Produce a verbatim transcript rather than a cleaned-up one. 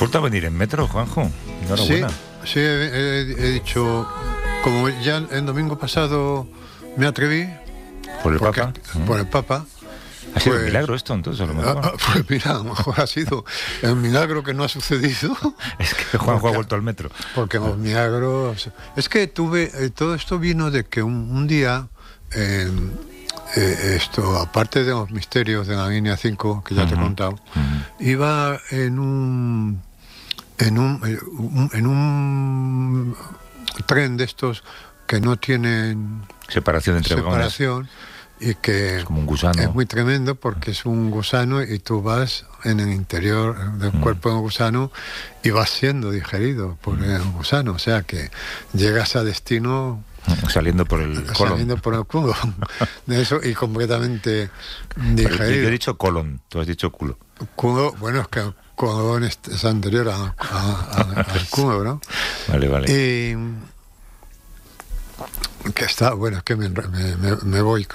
vuelto a venir en metro, Juanjo. Enhorabuena. Sí, sí he, he, he dicho, como ya el domingo pasado me atreví. ¿Por el porque, Papa? Por el Papa. ¿Ha sido pues, un milagro esto, entonces, a lo mejor? Ah, pues mira, a lo mejor ha sido el milagro que no ha sucedido. Es que Juanjo porque, ha vuelto al metro. Porque los milagros... Es que tuve... Eh, todo esto vino de que un, un día... Eh, eh, esto, aparte de los misterios de la línea cinco, que ya uh-huh. te he contado, uh-huh. iba en un... En un, en un tren de estos que no tienen... Separación entre separación, vagones. Y que es como un gusano. Es muy tremendo porque es un gusano y tú vas en el interior del mm. cuerpo del gusano y vas siendo digerido por mm. el gusano, o sea que llegas a destino saliendo por el colon. Saliendo por el culo de eso y completamente digerido. Yo he dicho colon, tú has dicho culo. Culo, bueno, es que el colon es, es anterior a, a, a, al culo, ¿no? Vale, vale. Y que está, bueno, es que me, me, me voy